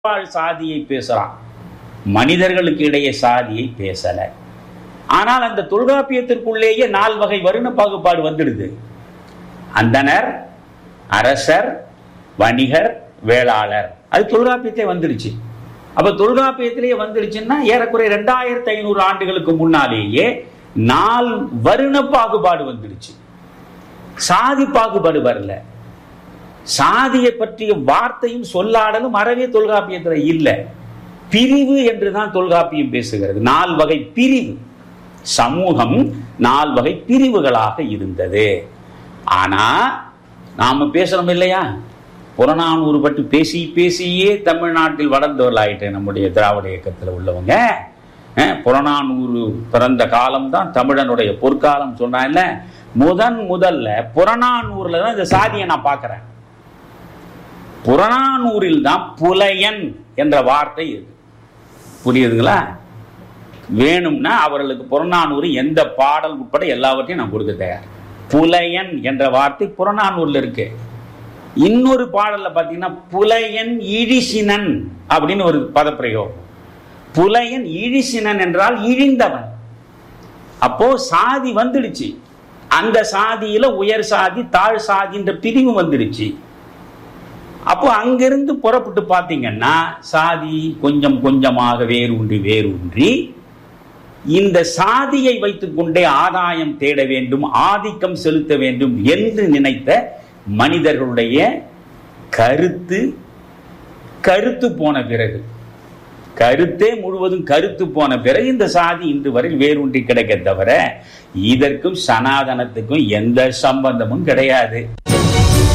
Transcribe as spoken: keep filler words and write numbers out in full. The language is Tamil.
சாதியை பேசுறான், மனிதர்களுக்கு இடையே சாதியை பேசல. ஆனால் அந்த தொல்காப்பியத்திற்குள்ளேயே நால் வகை வருண பாகுபாடு வந்துடுது. அந்தனர், அரசர், வணிகர், வேளாளர். அது தொல்காப்பியத்தை வந்துடுச்சு. அப்ப தொல்காப்பியத்திலேயே வந்துடுச்சுன்னா ஏறக்குறைய ரெண்டாயிரத்தி ஐநூறு ஆண்டுகளுக்கு முன்னாலேயே நால் வருண பாகுபாடு வந்துடுச்சு. சாதி பாகுபாடு வரல. சாதியை பற்றிய வார்த்தையும் சொல்லாடலும் அறவே தொல்காப்பியத்துல இல்லை. பிரிவு என்றுதான் தொல்காப்பியம் பேசுகிறது. நால் வகை பிரிவு, சமூகம் நால் வகை பிரிவுகளாக இருந்தது. ஆனா நாம பேசுறோம் இல்லையா, புறநானூறு பற்றி பேசி பேசியே தமிழ்நாட்டில் வளர்ந்தவர்களாயிட்டேன் நம்முடைய திராவிட இயக்கத்தில் உள்ளவங்க. புறநானூறு பிறந்த காலம் தான் தமிழனுடைய பொற்காலம் சொன்ன. முதன் முதல்ல புறநானூறுல தான் இந்த சாதியை நான் பார்க்கிறேன். புறநானூரில் தான் புலையன் என்ற வார்த்தை இருக்கு. புரியுதுங்களா? வேணும்னா அவர்களுக்கு புறநானூறு எந்த பாடல் உட்பட எல்லாவற்றையும் நான் கொடுக்க தயார். புலையன் என்ற வார்த்தை புறநானூர்ல இருக்கு. இன்னொரு பாடல்ல பாத்தீங்கன்னா புலையன் இழிசினன் அப்படின்னு ஒரு பதப்பிரயோகம். புலையன் இழிசினன் என்றால் இழிந்தவன். அப்போ சாதி வந்துடுச்சு. அந்த சாதியில உயர் சாதி, தாழ் சாதி என்ற பிரிவு வந்துடுச்சு. அப்போ அங்கிருந்து புறப்பட்டு பார்த்தீங்கன்னா சாதி கொஞ்சம் கொஞ்சமாக வேரூன்றி வேரூன்றி இந்த சாதியை வைத்துக் கொண்டே ஆதாயம் தேட வேண்டும், ஆதிக்கம் செலுத்த வேண்டும் என்று நினைத்த மனிதர்களுடைய கருத்து கருத்து போன பிறகு, கருத்தே முழுவதும் கருத்து போன பிறகு இந்த சாதி இன்று வரை வேரூன்றி கிடைக்க தவிர இதற்கும் சனாதனத்துக்கும் எந்த சம்பந்தமும் கிடையாது.